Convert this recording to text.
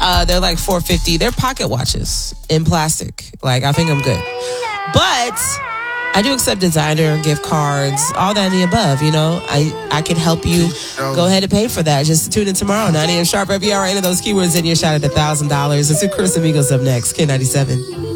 They're like $450. They're pocket watches in plastic. Like, I think I'm good. But I do accept designer, gift cards, all that and the above, you know. I can help you go ahead and pay for that. Just tune in tomorrow, 9 a.m. sharp. If you are into those keywords, then you're shot at $1,000. It's Chris Amigos up next, K97.